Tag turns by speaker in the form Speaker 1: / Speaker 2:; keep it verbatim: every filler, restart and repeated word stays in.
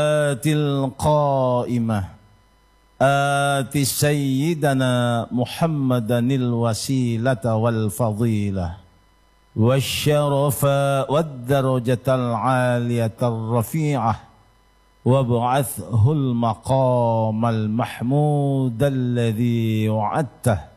Speaker 1: القائمة آت سيدنا محمدا الوسيلة والفضيلة والشرف والدرجة العالية الرفيعة وابعثه المقام المحمود الذي وعدته